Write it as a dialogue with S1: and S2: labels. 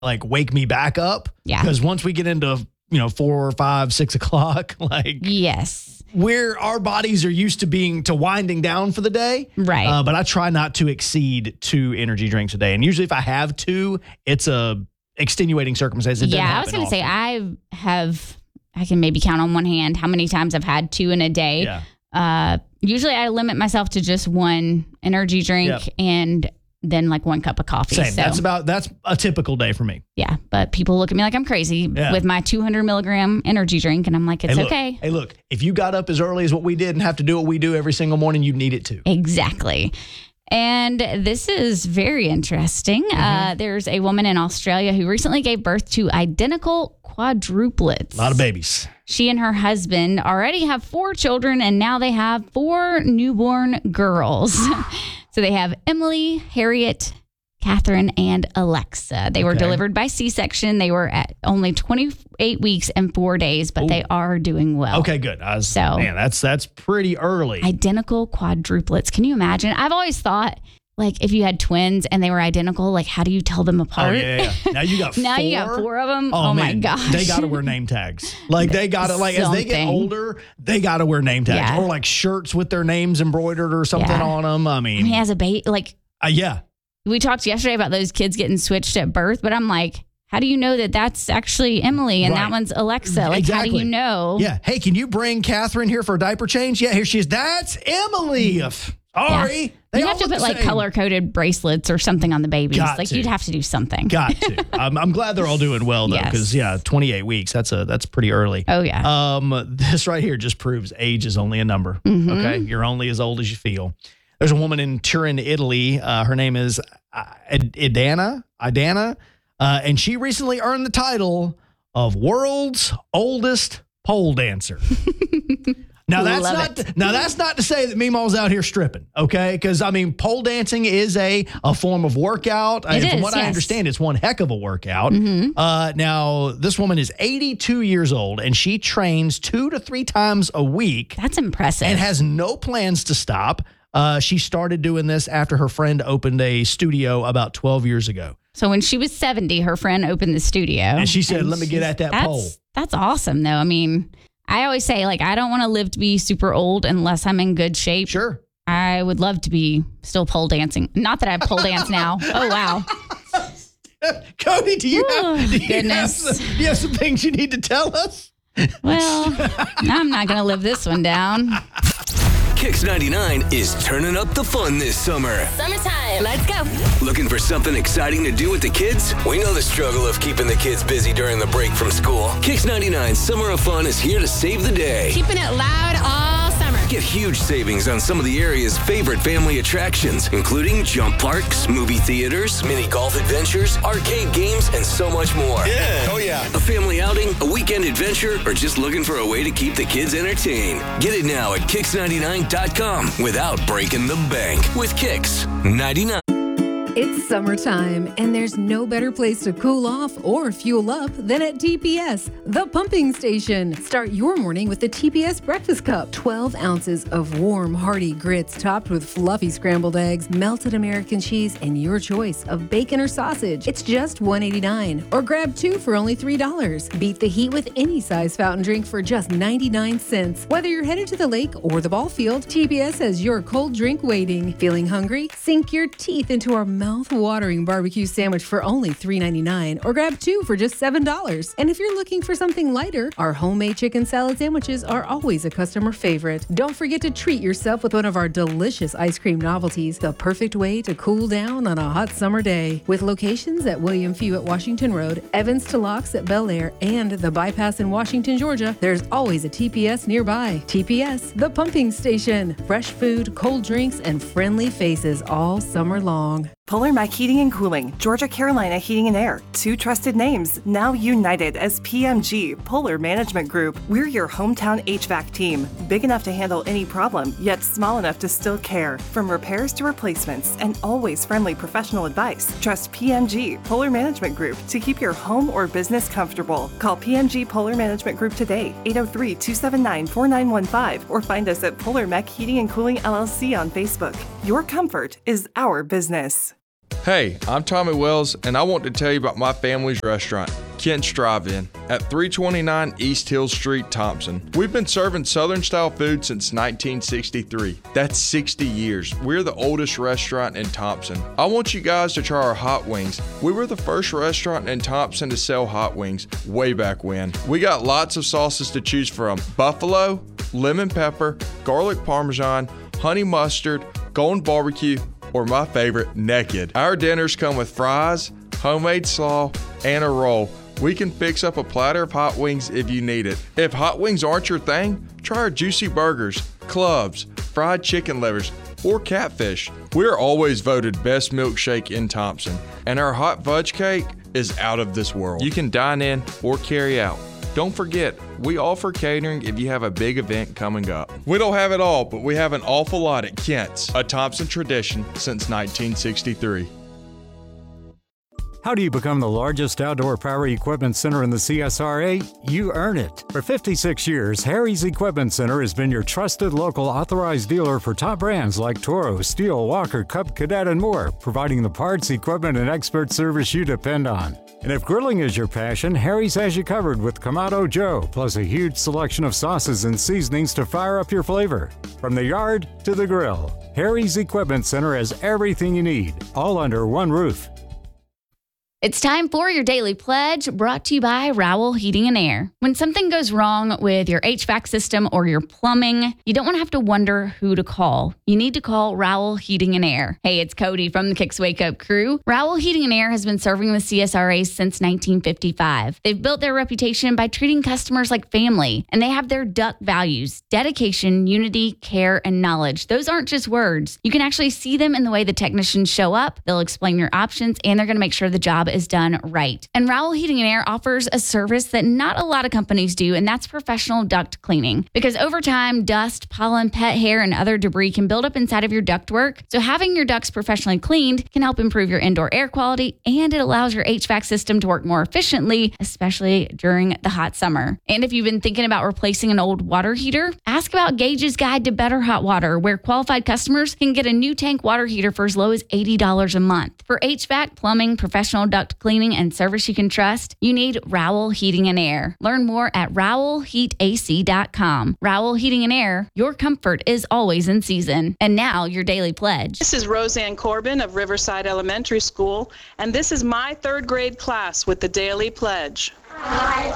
S1: like wake me back up.
S2: Yeah.
S1: Because once we get into 4, 5, 6 o'clock, like
S2: Yes.
S1: our bodies are used to winding down for the day.
S2: Right.
S1: But I try not to exceed 2 energy drinks a day. And usually if I have 2, it's a extenuating circumstance.
S2: I was going to say I can maybe count on one hand how many times I've had 2 in a day.
S1: Yeah.
S2: Usually I limit myself to just 1 energy drink and then like 1 cup of coffee.
S1: Same.
S2: So,
S1: That's a typical day for me.
S2: yeah, but people look at me like I'm crazy with my 200 milligram energy drink, and I'm like, it's okay.
S1: Hey, look, if you got up as early as what we did and have to do what we do every single morning, you need it too.
S2: Exactly. And this is very interesting. There's a woman in Australia who recently gave birth to identical quadruplets.
S1: A lot of babies.
S2: She and her husband already have 4 children, and now they have 4 newborn girls. So they have Emily, Harriet, Catherine, and Alexa. They were delivered by C-section. They were at only 28 weeks and 4 days, but they are doing well.
S1: Okay, good. Man, that's pretty early.
S2: Identical quadruplets. Can you imagine? I've always thought, like, if you had twins and they were identical, like, how do you tell them apart?
S1: Oh, yeah. Now you got 4.
S2: Now you got 4 of them.
S1: Oh
S2: my
S1: man,
S2: gosh.
S1: They got to wear name tags. Like they got to as they get older, they got to wear name tags or like shirts with their names embroidered or something on them. I mean,
S2: as a baby, like,
S1: yeah.
S2: We talked yesterday about those kids getting switched at birth, but I'm like, how do you know that that's actually Emily and that one's Alexa? Like, how do you know?
S1: Yeah. Hey, can you bring Catherine here for a diaper change? Yeah, here she is. That's Emily. Sorry.
S2: Yeah. You have to put like color-coded bracelets or something on the babies. You'd have to do something.
S1: Got to. I'm glad they're all doing well though, because 28 weeks. That's pretty early.
S2: Oh yeah.
S1: This right here just proves age is only a number. Okay, you're only as old as you feel. There's a woman in Turin, Italy. Her name is Idana, and she recently earned the title of world's oldest pole dancer. Now that's not to say that Meemaw's out here stripping, okay? Because I mean, pole dancing is a form of workout. From what I understand, it's one heck of a workout. Now this woman is 82 years old, and she trains 2 to 3 times a week.
S2: That's impressive,
S1: and has no plans to stop. She started doing this after her friend opened a studio about 12 years ago.
S2: So when she was 70, her friend opened the studio.
S1: And she said, let me get at that pole.
S2: That's awesome, though. I mean, I always say, like, I don't want to live to be super old unless I'm in good shape.
S1: Sure.
S2: I would love to be still pole dancing. Not that I pole dance now. Oh, wow.
S1: Cody, do you have some things you need to tell us?
S2: Well, I'm not going to live this one down.
S3: Kix 99 is turning up the fun this summer.
S4: Summertime, let's go.
S3: Looking for something exciting to do with the kids? We know the struggle of keeping the kids busy during the break from school. Kix 99 Summer of Fun is here to save the day.
S4: Keeping it loud all summer.
S3: Get huge savings on some of the area's favorite family attractions, including jump parks, movie theaters, mini golf adventures, arcade games, and so much more.
S5: Yeah. Oh, yeah.
S3: A family outing, a weekend adventure, or just looking for a way to keep the kids entertained. Get it now at Kix99.com without breaking the bank. With Kix 99.
S6: It's summertime, and there's no better place to cool off or fuel up than at TPS, the pumping station. Start your morning with the TPS Breakfast Cup. 12 ounces of warm, hearty grits topped with fluffy scrambled eggs, melted American cheese, and your choice of bacon or sausage. It's just $1.89, or grab 2 for only $3. Beat the heat with any size fountain drink for just 99 cents. Whether you're headed to the lake or the ball field, TPS has your cold drink waiting. Feeling hungry? Sink your teeth into our mouth-watering barbecue sandwich for only $3.99, or grab 2 for just $7. And if you're looking for something lighter, our homemade chicken salad sandwiches are always a customer favorite. Don't forget to treat yourself with one of our delicious ice cream novelties, the perfect way to cool down on a hot summer day. With locations at William Few at Washington Road, Evans to Locks at Bel Air, and the Bypass in Washington, Georgia, there's always a TPS nearby. TPS, the pumping station. Fresh food, cold drinks, and friendly faces all summer long.
S7: Polar Mac Heating and Cooling, Georgia Carolina Heating and Air, 2 trusted names, now united as PMG, Polar Management Group. We're your hometown HVAC team, big enough to handle any problem, yet small enough to still care. From repairs to replacements, and always friendly professional advice. Trust PMG, Polar Management Group, to keep your home or business comfortable. Call PMG Polar Management Group today, 803-279-4915, or find us at Polar Mac Heating and Cooling LLC on Facebook. Your comfort is our business.
S5: Hey, I'm Tommy Wells, and I want to tell you about my family's restaurant, Kent's Drive-In, at 329 East Hill Street, Thompson. We've been serving Southern-style food since 1963. That's 60 years. We're the oldest restaurant in Thompson. I want you guys to try our hot wings. We were the first restaurant in Thompson to sell hot wings way back when. We got lots of sauces to choose from: buffalo, lemon pepper, garlic parmesan, honey mustard, golden barbecue, or my favorite, naked. Our dinners come with fries, homemade slaw, and a roll. We can fix up a platter of hot wings if you need it. If hot wings aren't your thing, try our juicy burgers, clubs, fried chicken livers, or catfish. We're always voted best milkshake in Thompson, and our hot fudge cake is out of this world. You can dine in or carry out. Don't forget, we offer catering if you have a big event coming up. We don't have it all, but we have an awful lot at Kent's, a Thompson tradition since 1963.
S8: How do you become the largest outdoor power equipment center in the CSRA? You earn it. For 56 years, Harry's Equipment Center has been your trusted local authorized dealer for top brands like Toro, Steel, Walker, Cub Cadet, and more, providing the parts, equipment, and expert service you depend on. And if grilling is your passion, Harry's has you covered with Kamado Joe, plus a huge selection of sauces and seasonings to fire up your flavor. From the yard to the grill, Harry's Equipment Center has everything you need, all under one roof.
S2: It's time for your Daily Pledge, brought to you by Rowell Heating and Air. When something goes wrong with your HVAC system or your plumbing, you don't want to have to wonder who to call. You need to call Rowell Heating and Air. Hey, it's Cody from the Kicks Wake Up crew. Rowell Heating and Air has been serving the CSRA since 1955. They've built their reputation by treating customers like family, and they have their DUC values: dedication, unity, care, and knowledge. Those aren't just words. You can actually see them in the way the technicians show up. They'll explain your options, and they're going to make sure the job is done right. And Rowell Heating and Air offers a service that not a lot of companies do, and that's professional duct cleaning. Because over time, dust, pollen, pet hair, and other debris can build up inside of your ductwork. So having your ducts professionally cleaned can help improve your indoor air quality, and it allows your HVAC system to work more efficiently, especially during the hot summer. And if you've been thinking about replacing an old water heater, ask about Gage's Guide to Better Hot Water, where qualified customers can get a new tank water heater for as low as $80 a month. For HVAC, plumbing, professional duct cleaning, and service you can trust, you need Rowell Heating and Air. Learn more at RowellHeatAC.com. Rowell Heating and Air, your comfort is always in season. And now, your Daily Pledge.
S9: This is Roseanne Corbin of Riverside Elementary School, and this is my third grade class with the Daily Pledge.